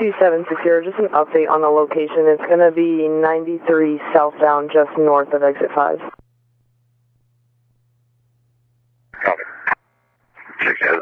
2760, just an update on the location. It's going to be 93 southbound, just north of exit 5. Copy. 6